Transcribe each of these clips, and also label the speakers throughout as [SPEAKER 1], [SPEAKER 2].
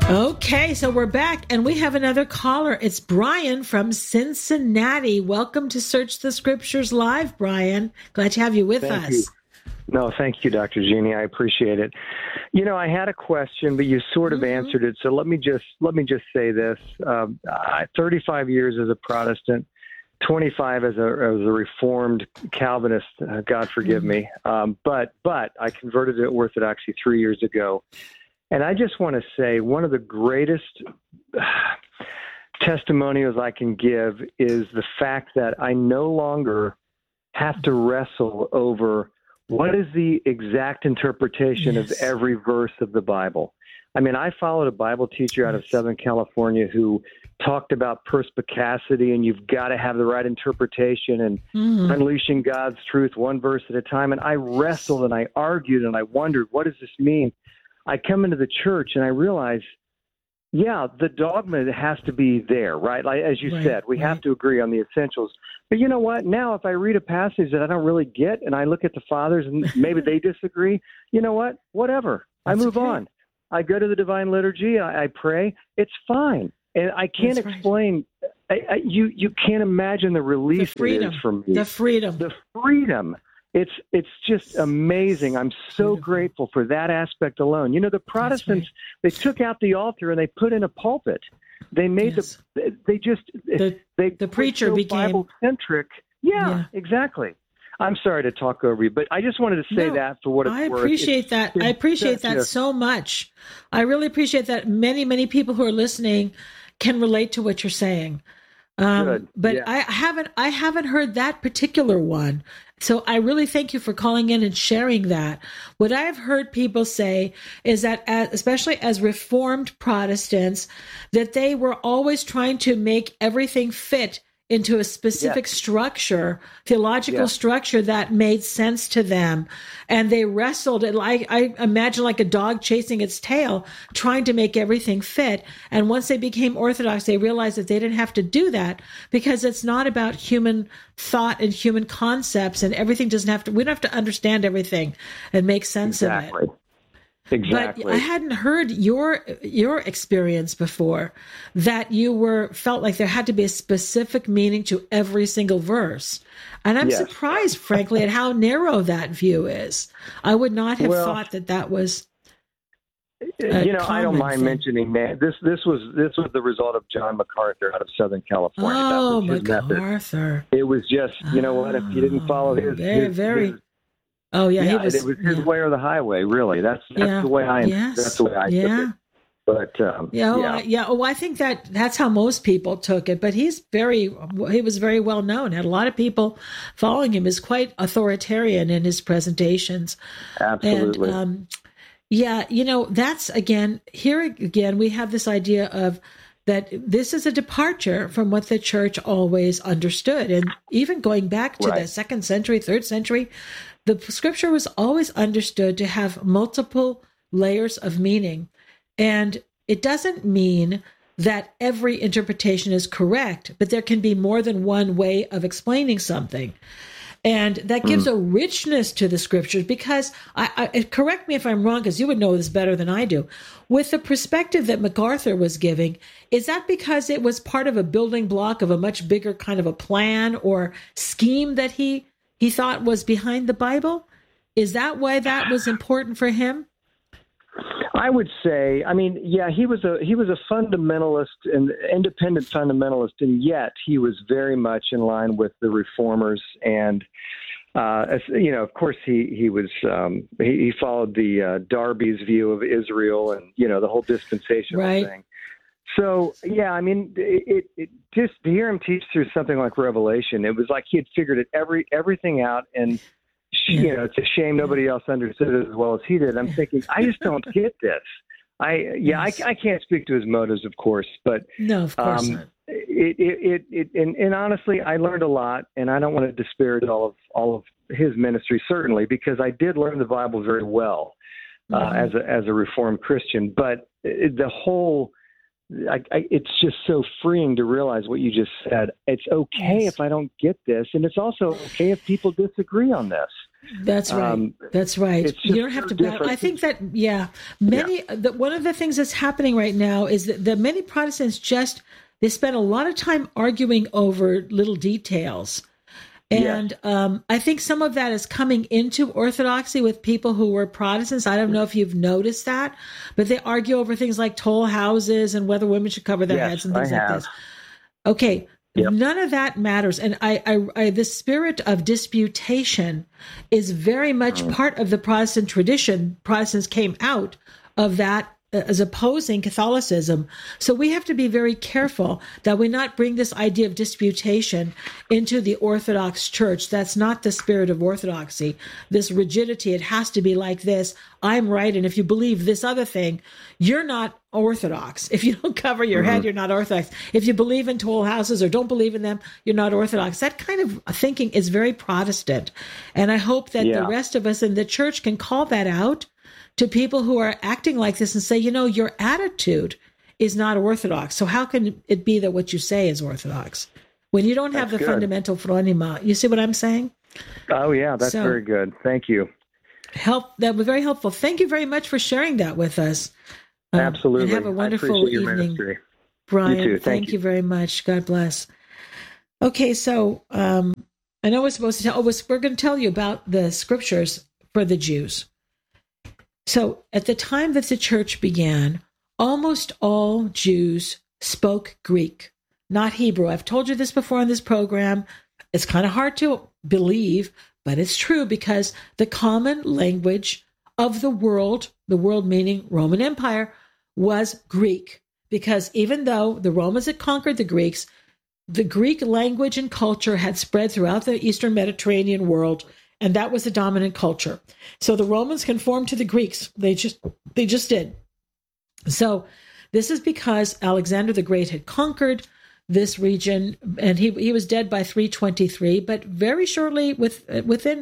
[SPEAKER 1] Okay, so we're back and we have another caller. It's Brian from Cincinnati. Welcome to Search the Scriptures Live, Brian. Glad to have you with
[SPEAKER 2] Thank
[SPEAKER 1] us.
[SPEAKER 2] you. No, thank you, Dr. Jeannie. I appreciate it. You know, I had a question, but you sort of answered it. So let me just say this: 35 years as a Protestant, 25 as a Reformed Calvinist. God forgive me. But I converted to Orthodoxy 3 years ago, and I just want to say one of the greatest testimonials I can give is the fact that I no longer have to wrestle over what is the exact interpretation of every verse of the Bible. I mean, I followed a Bible teacher out of Southern California who talked about perspicacity, and you've got to have the right interpretation and unleashing God's truth one verse at a time. And I wrestled and I argued and I wondered, what does this mean? I come into the church and I realize, yeah, the dogma has to be there, right? Like, as you said, we have to agree on the essentials. But you know what? Now, if I read a passage that I don't really get and I look at the fathers and maybe they disagree, you know what? Whatever. I move on. I go to the Divine Liturgy. I pray. It's fine. And I can't explain. You can't imagine the relief it is for me.
[SPEAKER 1] The freedom.
[SPEAKER 2] It's just amazing. I'm so grateful for that aspect alone. You know, the Protestants, they took out the altar and they put in a pulpit. They made the
[SPEAKER 1] preacher became
[SPEAKER 2] Bible-centric. Yeah, exactly. I'm sorry to talk over you, but I just wanted to say that for what it's worth.
[SPEAKER 1] I appreciate that. I appreciate that so much. I really appreciate that many, many people who are listening can relate to what you're saying. But I haven't heard that particular one. So I really thank you for calling in and sharing that. What I've heard people say is that, especially as Reformed Protestants, that they were always trying to make everything fit into a specific structure, theological structure that made sense to them. And they wrestled it, like I imagine, like a dog chasing its tail, trying to make everything fit. And once they became Orthodox, they realized that they didn't have to do that, because it's not about human thought and human concepts, and everything doesn't have to, we don't have to understand everything and make sense of it.
[SPEAKER 2] Exactly.
[SPEAKER 1] But I hadn't heard your experience before, that you felt like there had to be a specific meaning to every single verse. And I'm surprised, frankly, at how narrow that view is. I would not have thought that was
[SPEAKER 2] I don't mind mentioning that this was the result of John MacArthur out of Southern California.
[SPEAKER 1] Oh, MacArthur!
[SPEAKER 2] It was just, you know what? If you didn't follow his,
[SPEAKER 1] it was
[SPEAKER 2] his way or the highway. Really, that's the way I took it. But
[SPEAKER 1] Well, I think that's how most people took it. But he was very well known. Had a lot of people following him. Is quite authoritarian in his presentations.
[SPEAKER 2] Absolutely.
[SPEAKER 1] And, that's here again, we have this idea of that this is a departure from what the church always understood. And even going back to the 2nd century, 3rd century, the scripture was always understood to have multiple layers of meaning. And it doesn't mean that every interpretation is correct, but there can be more than one way of explaining something. And that gives a richness to the scriptures, because correct me if I'm wrong, because you would know this better than I do. With the perspective that MacArthur was giving, is that because it was part of a building block of a much bigger kind of a plan or scheme that he thought was behind the Bible? Is that why that was important for him?
[SPEAKER 2] I would say, he was a fundamentalist, and independent fundamentalist, and yet he was very much in line with the reformers. And of course, he was he followed the Darby's view of Israel, and the whole dispensational thing. So it just to hear him teach through something like Revelation, it was like he had figured everything out, and it's a shame nobody else understood it as well as he did. I'm thinking, I just don't get this. I can't speak to his motives, of course, but
[SPEAKER 1] no, of course not.
[SPEAKER 2] And honestly, I learned a lot, and I don't want to disparage all of his ministry, certainly, because I did learn the Bible very well as a Reformed Christian. But the whole, it's just so freeing to realize what you just said. It's okay if I don't get this, and it's also okay if people disagree on this.
[SPEAKER 1] That's right. That's right. You don't have to battle. I think that, one of the things that's happening right now is that many Protestants they spend a lot of time arguing over little details. And I think some of that is coming into Orthodoxy with people who were Protestants. I don't know if you've noticed that, but they argue over things like toll houses and whether women should cover their heads and things like this. Okay. Yep. None of that matters. And the spirit of disputation is very much part of the Protestant tradition. Protestants came out of that as opposing Catholicism. So we have to be very careful that we not bring this idea of disputation into the Orthodox Church. That's not the spirit of Orthodoxy. This rigidity, it has to be like this. I'm right. And if you believe this other thing, you're not Orthodox. If you don't cover your head, you're not Orthodox. If you believe in toll houses or don't believe in them, you're not Orthodox. That kind of thinking is very Protestant. And I hope that the rest of us in the church can call that out to people who are acting like this and say, your attitude is not Orthodox. So how can it be that what you say is Orthodox when you don't have the fundamental phronema? You see what I'm saying?
[SPEAKER 2] Oh, yeah, that's very good. Thank you.
[SPEAKER 1] That was very helpful. Thank you very much for sharing that with us.
[SPEAKER 2] Absolutely.
[SPEAKER 1] And have a wonderful evening, Brian.
[SPEAKER 2] You too.
[SPEAKER 1] Thank you very much. God bless. Okay, so I know we're supposed to we're going to tell you about the scriptures for the Jews. So at the time that the church began, almost all Jews spoke Greek, not Hebrew. I've told you this before on this program. It's kind of hard to believe, but it's true because the common language of the world meaning Roman Empire, was Greek. Because even though the Romans had conquered the Greeks, the Greek language and culture had spread throughout the Eastern Mediterranean world, and that was the dominant culture. So the Romans conformed to the Greeks. They just did. So this is because Alexander the Great had conquered this region, and he was dead by 323. But very shortly, within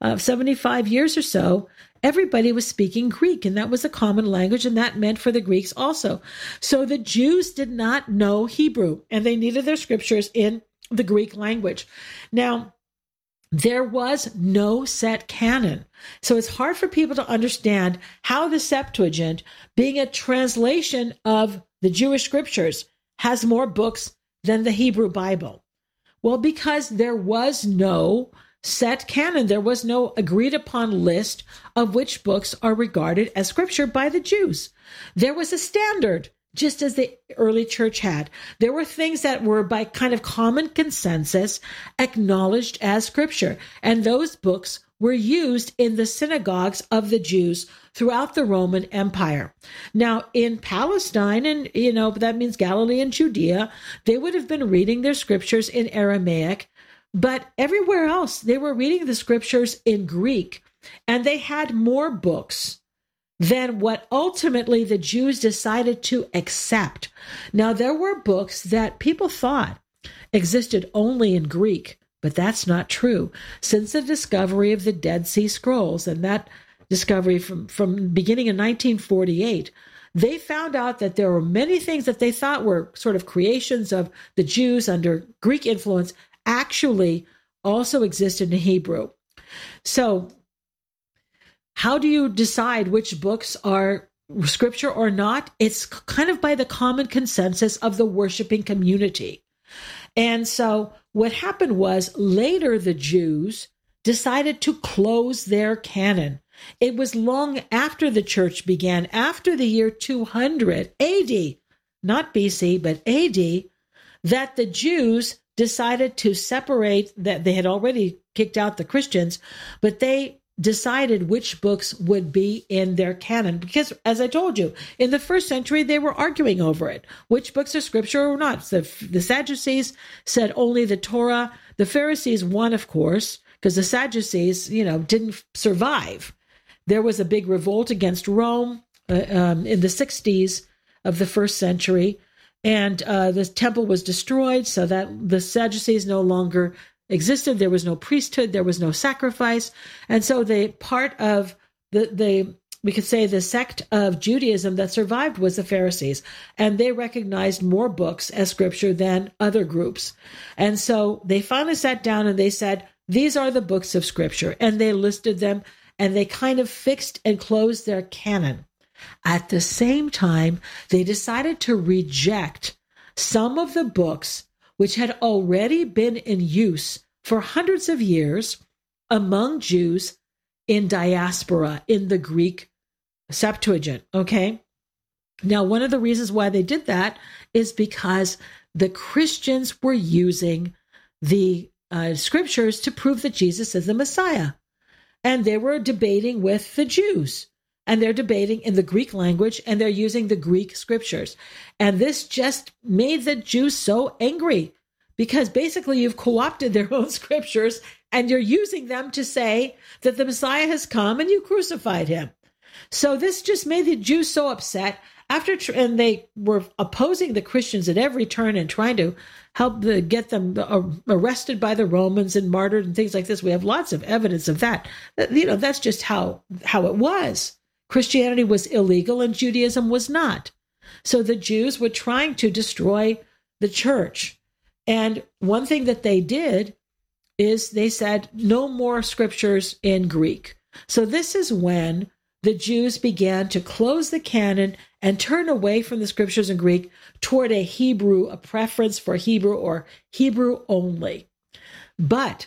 [SPEAKER 1] 75 years or so, everybody was speaking Greek, and that was a common language, and that meant for the Greeks also. So the Jews did not know Hebrew, and they needed their scriptures in the Greek language. Now, there was no set canon. So it's hard for people to understand how the Septuagint, being a translation of the Jewish scriptures, has more books than the Hebrew Bible. Well, because there was no set canon. There was no agreed upon list of which books are regarded as scripture by the Jews. There was a standard, just as the early church had. There were things that were by kind of common consensus acknowledged as scripture. And those books were used in the synagogues of the Jews throughout the Roman Empire. Now, in Palestine, and that means Galilee and Judea, they would have been reading their scriptures in Aramaic. But everywhere else, they were reading the scriptures in Greek, and they had more books than what ultimately the Jews decided to accept. Now, there were books that people thought existed only in Greek, but that's not true. Since the discovery of the Dead Sea Scrolls, and that discovery from beginning in 1948, they found out that there were many things that they thought were sort of creations of the Jews under Greek influence actually also existed in Hebrew. So how do you decide which books are scripture or not? It's kind of by the common consensus of the worshiping community. And so what happened was later the Jews decided to close their canon. It was long after the church began, after the year 200 AD, not BC, but AD, that the Jews decided to separate, that they had already kicked out the Christians, but they decided which books would be in their canon. Because, as I told you, in the first century, they were arguing over it. Which books are scripture or not? So the Sadducees said only the Torah. The Pharisees won, of course, because the Sadducees, didn't survive. There was a big revolt against Rome in the 60s of the first century. And the temple was destroyed so that the Sadducees no longer existed. There was no priesthood. There was no sacrifice. And so the part of we could say the sect of Judaism that survived was the Pharisees. And they recognized more books as scripture than other groups. And so they finally sat down and they said, these are the books of Scripture. And they listed them, and they kind of fixed and closed their canon. At the same time, they decided to reject some of the books which had already been in use for hundreds of years among Jews in diaspora, in the Greek Septuagint, okay? Now, one of the reasons why they did that is because the Christians were using the scriptures to prove that Jesus is the Messiah. And they were debating with the Jews. And they're debating in the Greek language, and they're using the Greek scriptures. And this just made the Jews so angry, because basically you've co-opted their own scriptures, and you're using them to say that the Messiah has come and you crucified him. So this just made the Jews so upset. And they were opposing the Christians at every turn and trying to help get them arrested by the Romans and martyred and things like this. We have lots of evidence of that. That's just how it was. Christianity was illegal and Judaism was not. So the Jews were trying to destroy the church. And one thing that they did is they said, no more scriptures in Greek. So this is when the Jews began to close the canon and turn away from the scriptures in Greek toward a preference for Hebrew or Hebrew only. But